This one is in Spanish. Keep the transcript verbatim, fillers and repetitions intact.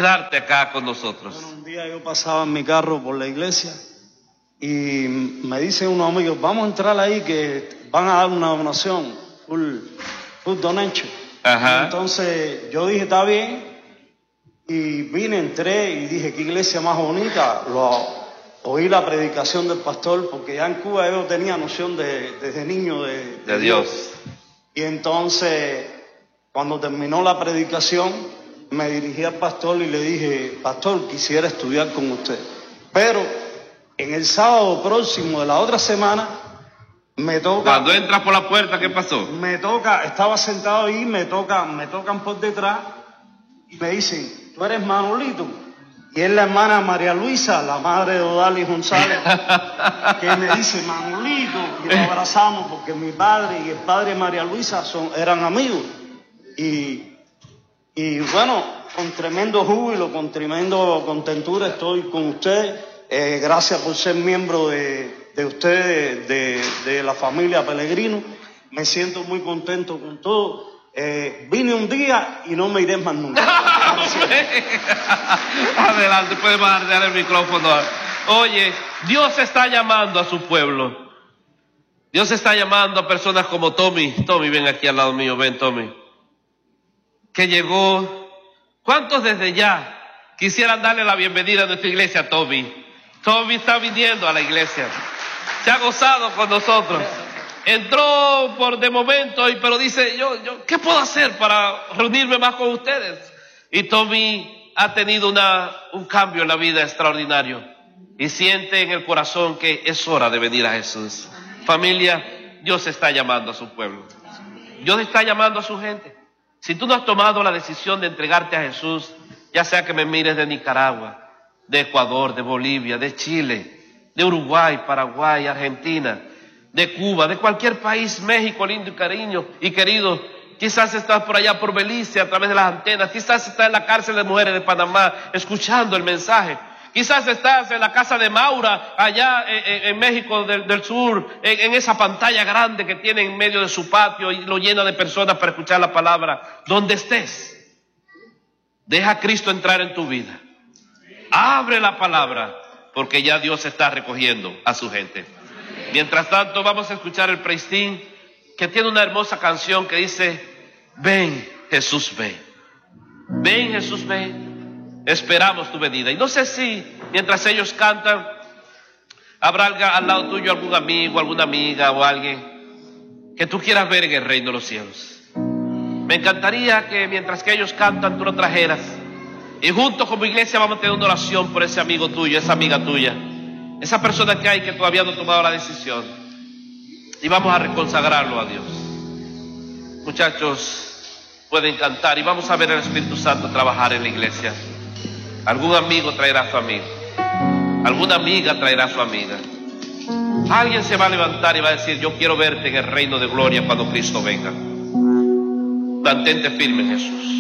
quedarte acá con nosotros. Bueno, un día yo pasaba en mi carro por la iglesia y me dicen unos amigos, vamos a entrar ahí que van a dar una donación, full, full donation. Ajá. Entonces yo dije, está bien, y vine, entré y dije, qué iglesia más bonita. Lo, oí la predicación del pastor, porque ya en Cuba yo tenía noción de, desde niño de, de, de Dios. Dios. Y entonces, cuando terminó la predicación, me dirigí al pastor y le dije, pastor, quisiera estudiar con usted. Pero en el sábado próximo de la otra semana, me toca... Cuando entras por la puerta, ¿qué pasó? Me toca, estaba sentado ahí, me tocan, me tocan por detrás y me dicen, ¿tú eres Manolito? Y es la hermana María Luisa, la madre de Odalis González, que me dice, Manolito, y nos abrazamos porque mi padre y el padre de María Luisa son, eran amigos. Y, y bueno, con tremendo júbilo, con tremendo contentura estoy con ustedes. Eh, gracias por ser miembro de, de ustedes, de, de la familia Pellegrino. Me siento muy contento con todo. Eh, vine un día y no me iré más nunca. Adelante, puede darle el micrófono. Oye, Dios está llamando a su pueblo. Dios está llamando a personas como Tommy. Tommy, ven aquí al lado mío, ven Tommy. Que llegó. ¿Cuántos desde ya quisieran darle la bienvenida a nuestra iglesia a Tommy? Tommy está viniendo a la iglesia. Se ha gozado con nosotros. Entró por de momento, y, pero dice, yo, yo, ¿qué puedo hacer para reunirme más con ustedes? Y Tommy ha tenido una, un cambio en la vida extraordinario. Y siente en el corazón que es hora de venir a Jesús. Familia, Dios está llamando a su pueblo. Dios está llamando a su gente. Si tú no has tomado la decisión de entregarte a Jesús, ya sea que me mires de Nicaragua, de Ecuador, de Bolivia, de Chile, de Uruguay, Paraguay, Argentina, de Cuba, de cualquier país, México, lindo y cariño y querido, quizás estás por allá por Belice a través de las antenas, quizás estás en la cárcel de mujeres de Panamá escuchando el mensaje, quizás estás en la casa de Maura allá en, en México del, del Sur, en, en esa pantalla grande que tiene en medio de su patio y lo llena de personas para escuchar la palabra. Donde estés, deja a Cristo entrar en tu vida, abre la palabra, porque ya Dios está recogiendo a su gente. Mientras tanto, vamos a escuchar el praise team, que tiene una hermosa canción que dice, ven Jesús, ven. Ven Jesús, ven. Esperamos tu venida. Y no sé si mientras ellos cantan, habrá al lado tuyo algún amigo, alguna amiga o alguien que tú quieras ver en el reino de los cielos. Me encantaría que mientras que ellos cantan, tú lo trajeras. Y juntos como iglesia vamos a tener una oración por ese amigo tuyo, esa amiga tuya. Esa persona que hay que todavía no ha tomado la decisión. Y vamos a reconsagrarlo a Dios. Muchachos, pueden cantar y vamos a ver al Espíritu Santo trabajar en la iglesia. Algún amigo traerá a su amigo. Alguna amiga traerá a su amiga. Alguien se va a levantar y va a decir, yo quiero verte en el reino de gloria cuando Cristo venga. Mantente firme en Jesús.